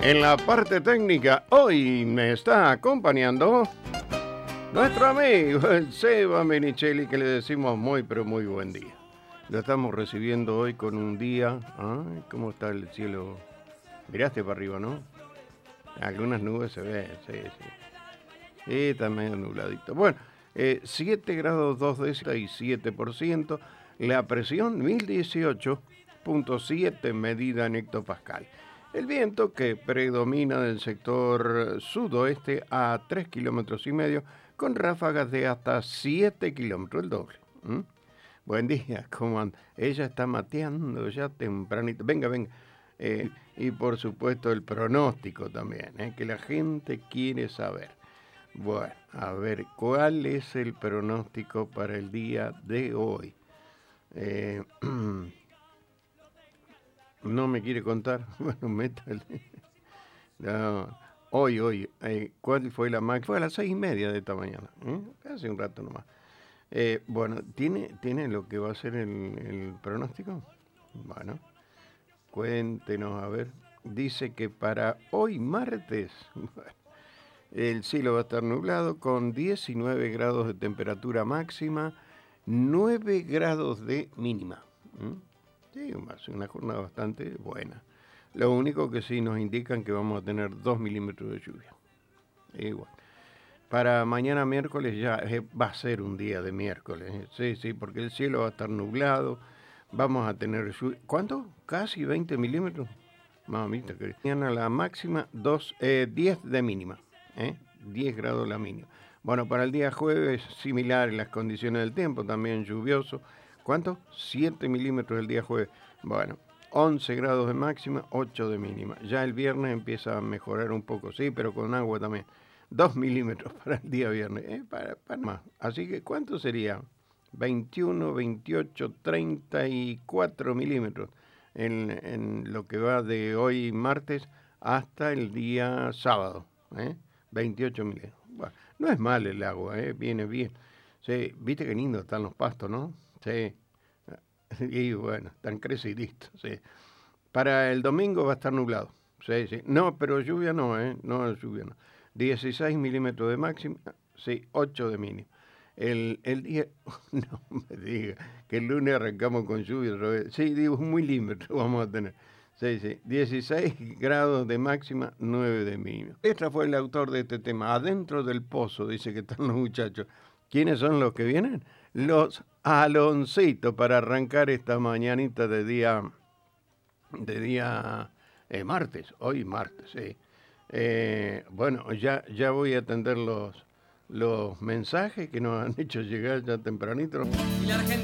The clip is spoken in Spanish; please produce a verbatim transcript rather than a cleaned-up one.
En la parte técnica, hoy me está acompañando nuestro amigo, el Seba Menicelli, que le decimos muy, pero muy buen día. Lo estamos recibiendo hoy con un día. Ay, ¿cómo está el cielo? Miraste para arriba, ¿no? Algunas nubes se ven, sí, sí. Sí, está medio nubladito. Bueno, eh, siete grados dos décimas y siete por ciento. La presión mil dieciocho punto siete medida en hectopascal. El viento que predomina del sector sudoeste a tres kilómetros y medio, con ráfagas de hasta siete kilómetros, el doble. ¿Mm? Buen día, ¿cómo anda? Ella está mateando ya tempranito. Venga, venga. Eh, y por supuesto el pronóstico también, ¿eh? Que la gente quiere saber. Bueno, a ver, ¿cuál es el pronóstico para el día de hoy? Eh, no me quiere contar. Bueno, métale. No, hoy, hoy, eh, ¿cuál fue la máxima? Fue a las seis y media de esta mañana, ¿eh? Hace un rato nomás. Eh, bueno, ¿tiene, ¿tiene lo que va a ser el, el pronóstico? Bueno, cuéntenos, a ver. Dice que para hoy martes, bueno, el cielo va a estar nublado con diecinueve grados de temperatura máxima, nueve grados de mínima. ¿Mm? Sí, va a ser una jornada bastante buena. Lo único que sí nos indican que vamos a tener dos milímetros de lluvia. Igual. Para mañana miércoles ya eh, va a ser un día de miércoles. eh. Sí, sí, porque el cielo va a estar nublado. Vamos a tener lluvia. ¿Cuánto? Casi veinte milímetros. Mamita, que mañana la máxima dos, eh, diez de mínima. ¿eh? diez grados la mínima. Bueno, para el día jueves, similar en las condiciones del tiempo, también lluvioso. ¿Cuánto? siete milímetros el día jueves. Bueno, once grados de máxima, ocho de mínima. Ya el viernes empieza a mejorar un poco, sí, pero con agua también. dos milímetros para el día viernes, ¿eh? para, para más. Así que, ¿cuánto sería? veintiuno, veintiocho, treinta y cuatro milímetros en, en lo que va de hoy martes hasta el día sábado. ¿eh? veintiocho milímetros. Bueno, no es mal el agua, ¿eh? Viene bien. Sí, viste qué lindo están los pastos, ¿no? Sí. Y bueno, están creciditos, sí. Para el domingo va a estar nublado. Sí, sí. No, pero lluvia no, ¿eh? No, lluvia no. dieciséis milímetros de máxima, sí, ocho de mínimo. El, el día, no me diga, que el lunes arrancamos con lluvia otra vez. Sí, digo, un milímetro vamos a tener. Sí, sí, dieciséis grados de máxima, nueve de mínimo. Este fue el autor de este tema. Adentro del pozo, dice que están los muchachos. ¿Quiénes son los que vienen? Los Aloncitos, para arrancar esta mañanita de día, de día eh, martes, hoy martes, sí. Eh, bueno, ya, ya voy a atender los, los mensajes que nos han hecho llegar ya tempranito. Y la